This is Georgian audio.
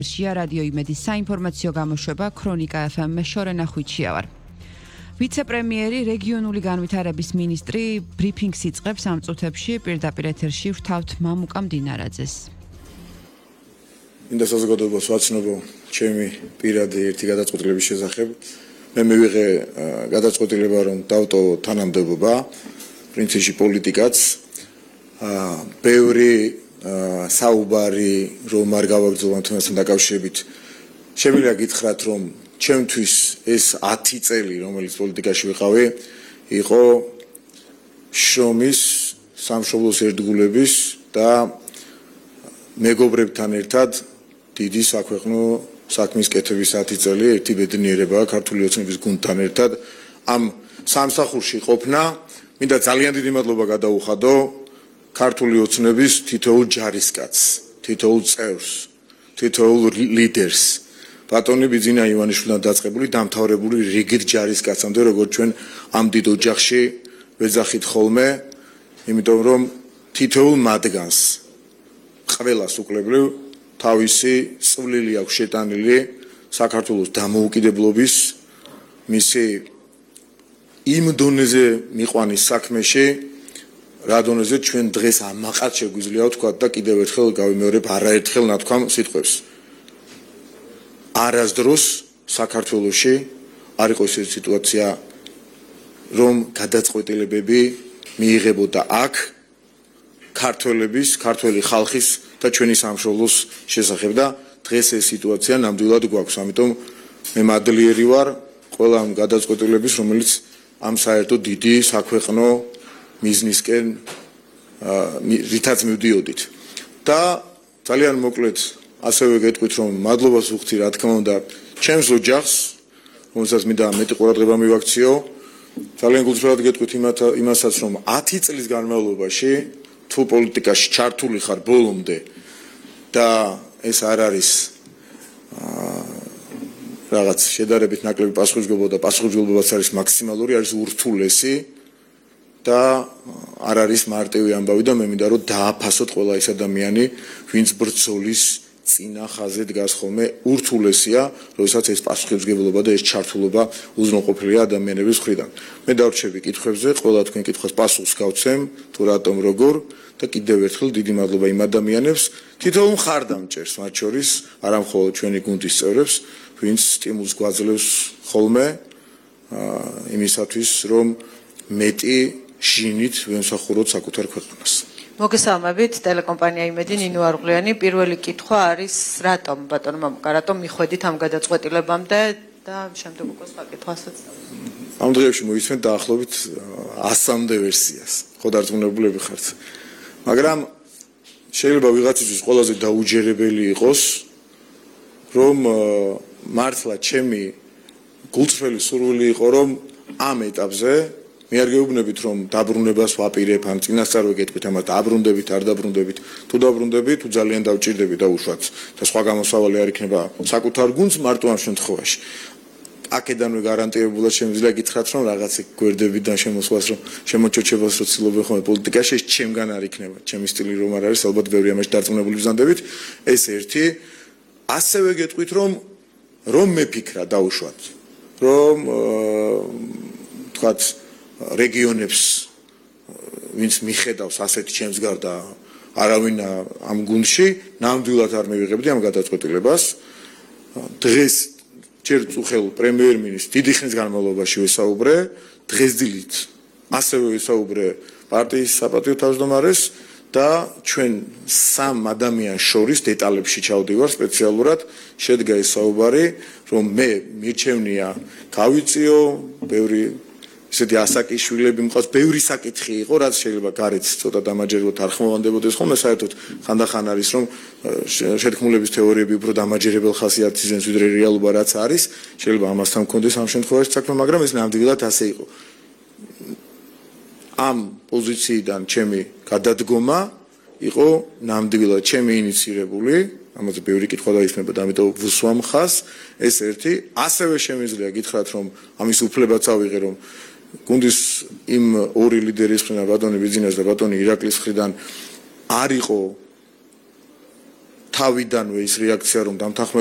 რადიო იმედის საინფორმაციო გამოშვება ქრონიკა FM-ში შორენა ხვიჩია ვარ. ვიცე-პრემიერი რეგიონული განვითარების მინისტრი ბრიფინგს იწყებს ამ წუთებში პირდაპირ ეთერში ვრთავთ მამუკა მდინარაძეს. მინდა საზოგადოებას ვაცნობო ჩემი პირადი ერთი გადაწყვეტილების შესახებ. მე მივიღე გადაწყვეტილება რომ დავტოვო თანამდებობა, პრინციპში პოლიტიკაც, ბევრი საუბარი რომ არ გავაგრძელო თემასთან დაკავშირებით. შემიძლია გითხრათ რომ ჩემთვის ეს 10 წელი რომელიც პოლიტიკაში ვიყავი იყო შრომის, სამშობლოს ერთგულების და მეგობრებთან ერთად დიდი საქვეყნო საქმის კეთების 10 წელი ერთი ბედნიერებაა ქართული ოცნების გუნდთან ერთად ამ სამსახურში ყოფნა. მინდა ძალიან დიდი მადლობა გადაუხადო ქართული ოცნების თითოეულ ჯარისკაცს, თითოეულ წევრს, თითოეულ ლიდერს. ბატონი ბიძინა ივანიშვილთან დაწყებული დამთავრებული რიგით ჯარისკაცამდე, როგორც ჩვენ ამ დიდ ოჯახში ვეძახით ხოლმე, იმიტომ რომ თითოეულ მათგანს ყველას უკლებრივ თავისი წვლილი აქვს შეტანილი საქართველოს დამოუკიდებლობის მისი იმ დონეზე მიყვანის საქმეში, რა დონეზე ჩვენ დღეს ამაყად შეგვიძლია ვთქვათ და კიდევ ერთხელ გავიმეორებ არაერთხელ ნათქვამ სიტყვებს. არასდროს საქართველოში არ იყო ეს სიტუაცია რომ გადაწყვეტილებები მიიღებოდა აქ ქართველების, ქართველი ხალხის და ჩვენი სამშობლოს შესახებ და დღეს ეს სიტუაცია ნამდვილად გვაქვს. ამიტომ მე მადლიერი ვარ ყველა ამ გადაწყვეტილების, რომელიც ამ საერთო დიდი საქვეყნო მიზნისკენ რითაც მივდიოდით. და ძალიან მოკლედ ასევე გეტყვით რომ მადლობას ვუხდი რა თქმა უნდა ჩემს ოჯახს, რომელსაც მინდა მეტი ყურადღება მივაქციო. ძალიან გულწრფელად გეტყვით იმასაც რომ 10 წლის განმავლობაში თუ პოლიტიკაში ჩართული ხარ ბოლომდე და ეს არ არის რაღაც შედარებით ნაკლები პასუხისმგებლობა და პასუხისმგებლობაც არის მაქსიმალური, არის ურთულესი და არ არის მარტივი ამბავი და მე მინდა რომ დააფასოთ ყველა ის ადამიანი, ვინც ბრძოლის წინა ხაზზე დგას ხოლმე, ურთულესია, როდესაც ეს პასუხისმგებლობა და ეს ჩართულობა უზრუნველყოფილია ადამიანების მხრიდან. მე დავრჩები კითხვებზე, ყველა თქვენ კითხვას პასუხს გავცემ, თუ რატომ როგორ და კიდევ ერთხელ დიდი მადლობა იმ ადამიანებს, თითოეულ მხარდამჭერს, მათ შორის არა მხოლოდ ჩვენი გუნდის წევრებს, ვინც სტიმულს გვაძლევს ხოლმე იმისათვის, რომ მეტი ჟინით ვემსახუროთ საკუთარ ქვეყანას. მოგესალმებით, ტელეკომპანია იმედი, ნინო არღლიანი. პირველი კითხვა არის რატომ, ბატონო მამუკა, რატომ მიხვედით ამ გადაწყვეტილებამდე და შემდეგ უკვე სხვა კითხვასაც. ამ დღეებში მოიცემთ დაახლოებით 100-მდე ვერსიას. ხო დარწმუნებულები ხართ. მაგრამ შეიძლება ვიღაცისთვის ყველაზე დაუჯერებელი იყოს, რომ მართლა ჩემი გულწრფელი სურვილი იყო, რომ ამ ეტაპზე მე არ გეუბნებით რომ დაბრუნებას ვაპირებ ან წინასწარ ვეკეთებით ამას დაბრუნდებით არ დაბრუნდებით თუ დაბრუნდებით თუ ძალიან დავჭირდებით და უშუალოდ და სხვა გამოსავალი არ იქნება საკუთარ გუნდს მარტო ამ შემთხვევაში აქედანვე გარანტირებულად შემიძლია გითხრათ რომ რაღაცა გვერდებიდან შემოსვლას რომ შემოჩოჩებას რო ცდილობენ ხოლმე პოლიტიკაში ეს ჩემგან არ იქნება ჩემი სტილი რომ არ არის ალბათ ბევრი ამაში დარწმუნებული ვზანდებით ეს ერთი ასევე გეტყვით რომ მეფიქრა დაუშვათ რომ თქვათ რეგიონებს ვინც მიხედავს ასეთი ჩემს გარდა არავინ ამ გუნდში ნამდვილად არ მივიღებდი ამ გადაწყვეტილებას დღეს ჯერ წუხელ პრემიერ-მინისტრს დიდი ხნის განმავლობაში ვესაუბრე დღეს დილით ასევე ვესაუბრე პარტიის საპატიო თავმჯდომარეს და ჩვენ სამ ადამიანს შორის დეტალებში ჩავდივარ სპეციალურად შედგა ეს საუბარი რომ მე მირჩევნია გავიწიო ბევრი ისეთი ასაკის შვილები მყავს ბევრი საკითხი იყო რაც შეიძლება გარეთ ცოტა დამაჯერებლად არ ხმოვანდებოდეს ხოლმე საერთოდ ხანდახან არის რომ შეთქმულების თეორიები უფრო დამაჯერებელ ხასიათის ზენს ვიდრე რეალობა რაც არის შეიძლება ამასთან მქონდეს ამ შემთხვევაში საქმე მაგრამ ეს ნამდვილად ასე იყო ამ პოზიციიდან ჩემი გადადგომა იყო ნამდვილად ჩემი ინიცირებული ამაზე ბევრი კითხვა დაისმება და ამიტომ ვუსვამ ხას ეს ერთი ასევე შემიძლია გითხრათ რომ ამის უფლებაც ავიღე რომ გუნდის იმ ორი ლიდერის მხრიდან ბატონი ბიძინას და ბატონი ირაკლის მხრიდან არ იყო თავიდანვე ის რეაქცია რომ დამთანხმებული